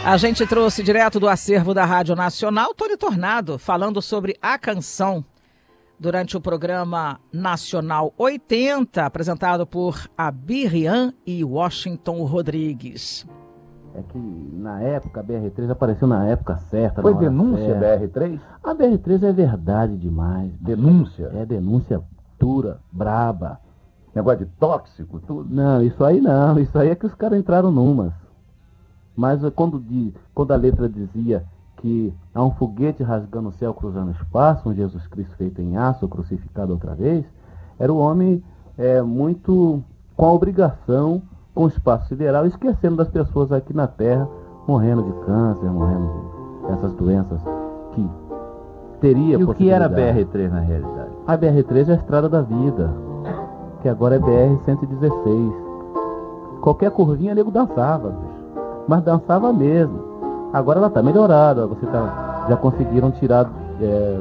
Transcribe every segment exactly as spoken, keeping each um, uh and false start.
A gente trouxe direto do acervo da Rádio Nacional, Tony Tornado, falando sobre a canção durante o programa Nacional oitenta, apresentado por Abirrian e Washington Rodrigues. É que na época a B R três apareceu na época certa. Foi denúncia a B R três? A B R três é verdade demais. Denúncia? É denúncia dura, braba. Negócio de tóxico, tudo? Não, isso aí não. Isso aí é que os caras entraram numas. Mas quando, de, quando a letra dizia que há um foguete rasgando o céu, cruzando o espaço, um Jesus Cristo feito em aço, crucificado outra vez, era o homem é, muito com a obrigação com o espaço sideral, esquecendo das pessoas aqui na Terra, morrendo de câncer, morrendo dessas doenças que teria. E o que era a B R três na realidade? A B R três é a Estrada da Vida, que agora é B R cento e dezesseis. Qualquer curvinha, nego dançava, bicho. Mas dançava mesmo. Agora ela tá melhorada. Você tá, já conseguiram tirar é,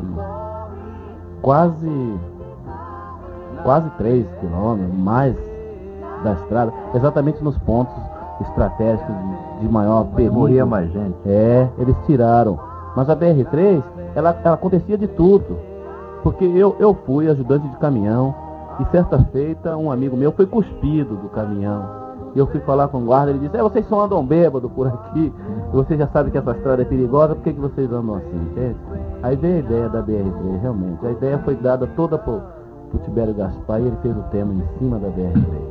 quase quase três quilômetros mais da estrada, exatamente nos pontos estratégicos de, de maior perigo. Morria mais gente. É, eles tiraram. Mas a B R três, ela, ela acontecia de tudo. Porque eu, eu fui ajudante de caminhão e certa feita um amigo meu foi cuspido do caminhão. E eu fui falar com o guarda, ele disse, é, vocês só andam bêbado por aqui, e vocês já sabem que essa estrada é perigosa, por que, que vocês andam assim, entende? Aí veio a ideia da B R três, realmente. A ideia foi dada toda por, por Tibério Gaspar e ele fez o tema em cima da B R três.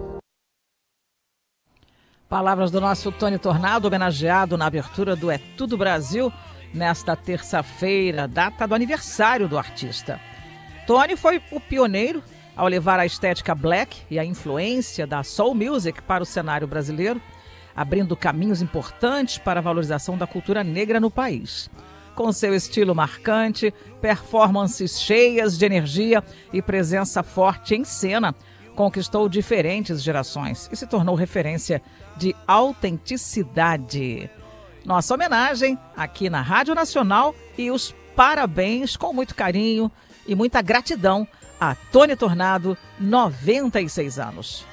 Palavras do nosso Tony Tornado, homenageado na abertura do É Tudo Brasil, nesta terça-feira, data do aniversário do artista. Tony foi o pioneiro ao levar a estética black e a influência da soul music para o cenário brasileiro, abrindo caminhos importantes para a valorização da cultura negra no país. Com seu estilo marcante, performances cheias de energia e presença forte em cena, conquistou diferentes gerações e se tornou referência de autenticidade. Nossa homenagem aqui na Rádio Nacional e os parabéns com muito carinho e muita gratidão a Tony Tornado, noventa e seis anos.